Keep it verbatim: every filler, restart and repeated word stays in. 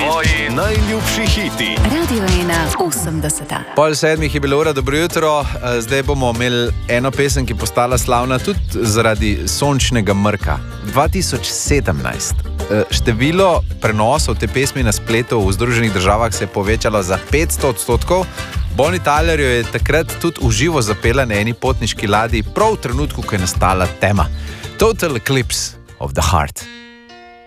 Tvoji najljubši hiti. Radio ena osemdeseta. Pol sedmih je bilo ura, dobro jutro. Zdaj bomo imeli eno pesem, ki je postala slavna tudi zaradi sončnega mrka. dva tisoč sedemnajst. Število prenosov te pesmi na spletu v Združenih državah se je povečalo za petsto odstotkov. Bonnie Tyler jo je takrat tudi v živo zapela na eni potniški ladji, prav v trenutku, ko je nastala tema. Total Eclipse of the Heart.